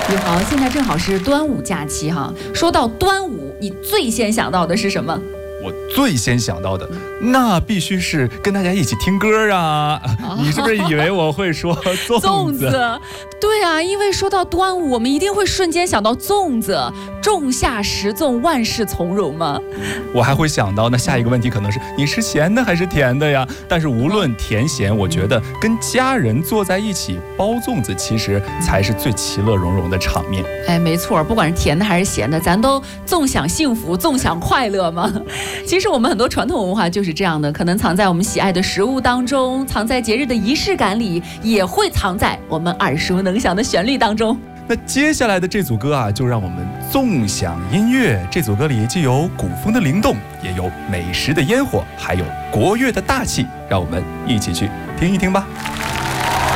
宇豪，现在正好是端午假期哈。说到端午，你最先想到的是什么？ 我最先想到的，那必须是跟大家一起听歌啊！你是不是以为我会说粽子？ 对啊，因为说到端午，我们一定会瞬间想到粽子，仲夏食粽，万事从容嘛。 我还会想到，那下一个问题可能是你是咸的还是甜的呀？但是无论甜咸，我觉得跟家人坐在一起包粽子，其实才是最其乐融融的场面。 哎，没错，不管是甜的还是咸的，咱都纵享幸福，纵享快乐嘛。其实我们很多传统文化就是这样的，可能藏在我们喜爱的食物当中，藏在节日的仪式感里，也会藏在我们耳熟能详的旋律当中。 那接下来的这组歌啊，就让我们纵享音乐。这组歌里既有古风的灵动，也有美食的烟火，还有国乐的大气，让我们一起去听一听吧。